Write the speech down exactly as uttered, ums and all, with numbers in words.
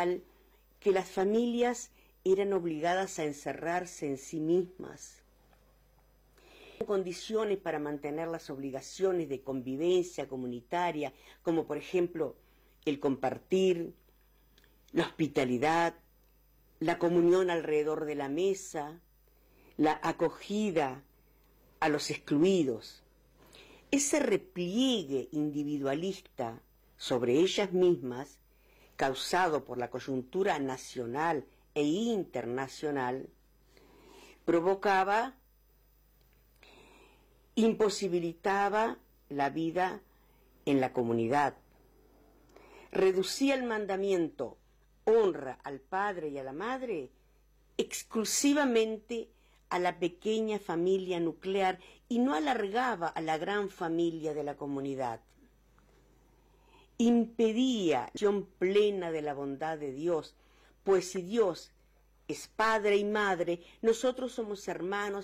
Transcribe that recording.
tal que las familias eran obligadas a encerrarse en sí mismas. Condiciones para mantener las obligaciones de convivencia comunitaria, como por ejemplo el compartir, la hospitalidad, la comunión alrededor de la mesa, la acogida a los excluidos. Ese repliegue individualista sobre ellas mismas, causado por la coyuntura nacional e internacional, provocaba, imposibilitaba la vida en la comunidad, reducía el mandamiento honra al padre y a la madre exclusivamente a la pequeña familia nuclear y no alargaba a la gran familia de la comunidad. Impedía la acción plena de la bondad de Dios, pues si Dios es padre y madre, nosotros somos hermanos